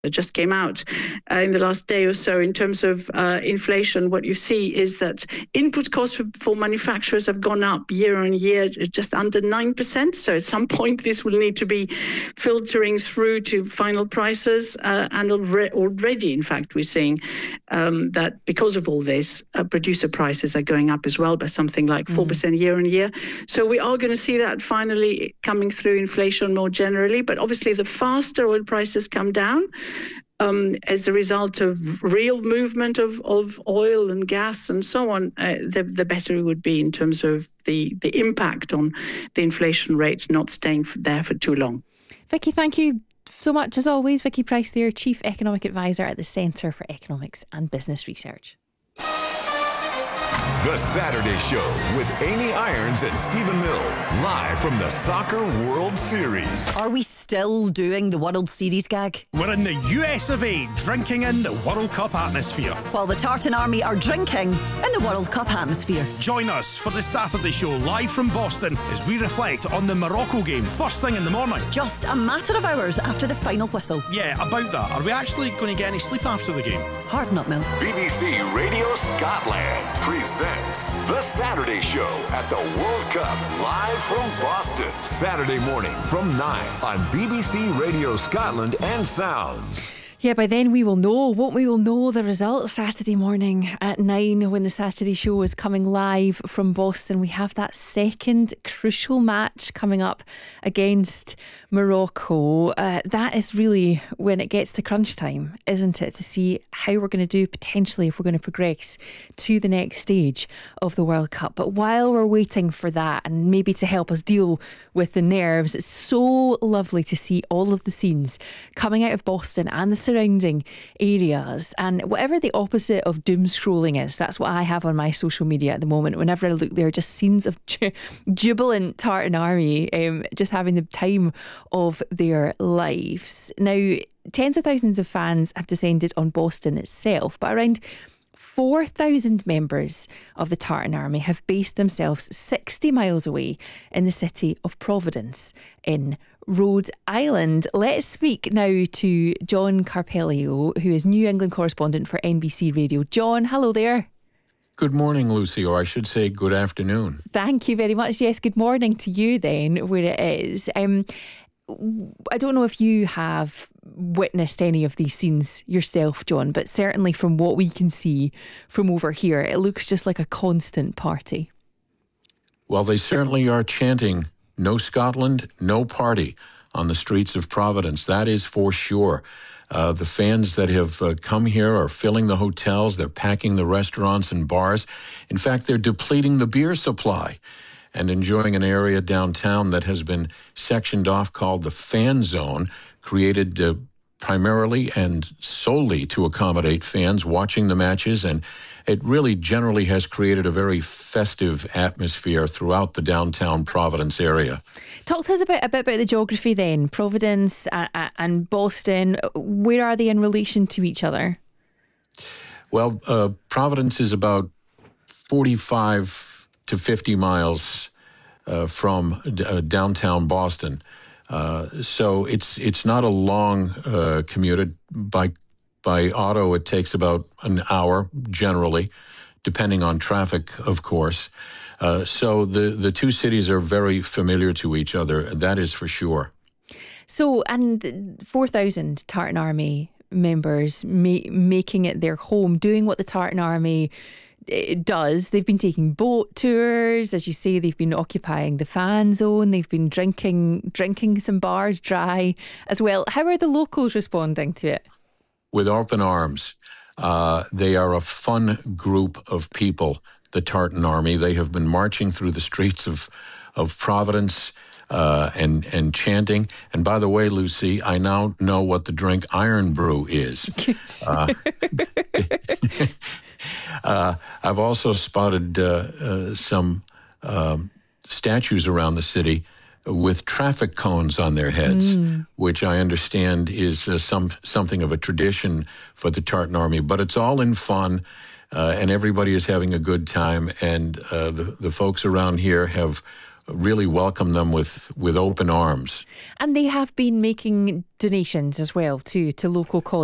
just came out in the last day or so in terms of inflation, what you see is that input costs for manufacturers have gone up year on year, just under 9%. So at some point, this will need to be filtering through to final prices. And already, in fact, we're seeing that because of all this, producer prices are going up as well by something like 4% year on year. So we are going to see that finally coming through inflation more generally. But obviously, the faster oil prices come down, as a result of real movement of oil and gas and so on, the better it would be in terms of the impact on the inflation rate not staying there for too long. Vicky, thank you so much as always. Vicky Price there, Chief Economic Advisor at the Centre for Economics and Business Research. The Saturday Show with Amy Irons and Stephen Mill, live from the Soccer World Series. Are we still doing the World Series gag? We're in the US of A, drinking in the World Cup atmosphere. While the Tartan Army are drinking in the World Cup atmosphere. Join us for the Saturday Show live from Boston as we reflect on the Morocco game first thing in the morning. Just a matter of hours after the final whistle. Yeah, about that. Are we actually going to get any sleep after the game? Hard nut, Mill. BBC Radio Scotland presents The Saturday Show at the World Cup, live from Boston. Saturday morning from 9 on BBC Radio Scotland and Sounds. Yeah, by then we will know, won't we? Will know the result Saturday morning at 9 when the Saturday Show is coming live from Boston. We have that second crucial match coming up against Morocco. That is really when it gets to crunch time, isn't it? To see how we're going to do potentially if we're going to progress to the next stage of the World Cup. But while we're waiting for that, and maybe to help us deal with the nerves, it's so lovely to see all of the scenes coming out of Boston and the surrounding areas, and whatever the opposite of doom scrolling is, that's what I have on my social media at the moment. Whenever I look there, just scenes of jubilant Tartan Army just having the time of their lives. Now, tens of thousands of fans have descended on Boston itself, but around 4,000 members of the Tartan Army have based themselves 60 miles away in the city of Providence in Rhode Island. Let's speak now to John Carpelio, who is New England correspondent for NBC Radio. John, hello there. Good morning, Lucy, or I should say good afternoon. Thank you very much. Yes, good morning to you then, where it is. I don't know if you have witnessed any of these scenes yourself, John, but certainly from what we can see from over here, it looks just like a constant party. Well, they certainly are chanting, "No Scotland, no party," on the streets of Providence. That is for sure. The fans that have come here are filling the hotels. They're packing the restaurants and bars. In fact, they're depleting the beer supply and enjoying an area downtown that has been sectioned off called the Fan Zone, created primarily and solely to accommodate fans watching the matches. And it really generally has created a very festive atmosphere throughout the downtown Providence area. Talk to us a bit about the geography then. Providence and Boston, where are they in relation to each other? Well, Providence is about 45 to 50 miles from downtown Boston. So it's not a long commute. By auto, it takes about an hour, generally, depending on traffic, of course. So the two cities are very familiar to each other, that is for sure. So, and 4,000 Tartan Army members making it their home, doing what the Tartan Army does. They've been taking boat tours, as you say. They've been occupying the fan zone. They've been drinking some bars dry as well. How are the locals responding to it? With open arms. They are a fun group of people, the Tartan Army. They have been marching through the streets of Providence and chanting. And by the way, Lucy, I now know what the drink Iron Brew is. I've also spotted some statues around the city with traffic cones on their heads, which I understand is something of a tradition for the Tartan Army. But it's all in fun, and everybody is having a good time. And the folks around here have really welcome them with open arms. And they have been making donations as well to local colleges.